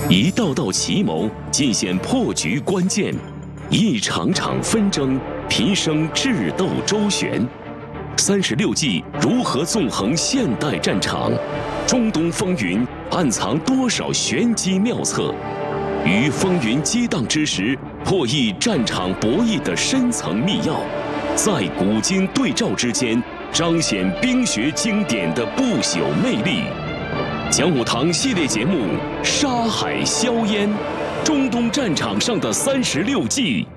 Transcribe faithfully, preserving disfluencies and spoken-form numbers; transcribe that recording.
一道道奇谋尽显破局关键，一场场纷争频生智斗周旋。三十六计如何纵横现代战场？中东风云暗藏多少玄机妙策？于风云激荡之时，破译战场博弈的深层秘要，在古今对照之间，彰显兵学经典的不朽魅力。讲武堂系列节目《沙海硝烟》，中东战场上的三十六计。